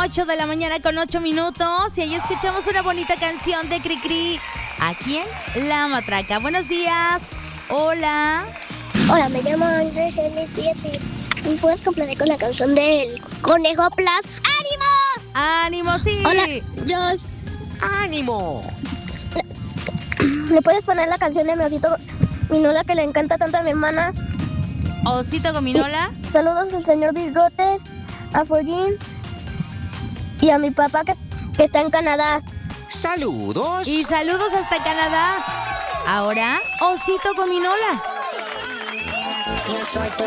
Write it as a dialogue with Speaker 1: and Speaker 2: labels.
Speaker 1: 8 de la mañana con 8 minutos. Y ahí escuchamos una bonita canción de Cricri. Aquí en La Matraca. Buenos días. Hola.
Speaker 2: Hola, me llamo Andrés Díaz y ¿me puedes complacer con la canción del Conejo Plus? ¡Ánimo!
Speaker 1: ¡Ánimo, sí!
Speaker 2: Hola, Josh.
Speaker 3: ¡Ánimo!
Speaker 2: ¿Me puedes poner la canción de mi osito Minola que le encanta tanto a mi hermana?
Speaker 1: Osito Gominola.
Speaker 2: Saludos al señor Bigotes, a Follín y a mi papá que está en Canadá.
Speaker 3: ¡Saludos!
Speaker 1: Y saludos hasta Canadá. Ahora, Osito Gominola.
Speaker 2: Yo soy tu